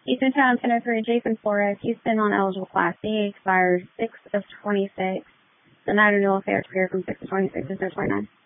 Eastern Town 1003, Jason Flores, Houston on eligible Class C, expires 6 of 26. The night renewal fare to clear from 6 of 26 is 29.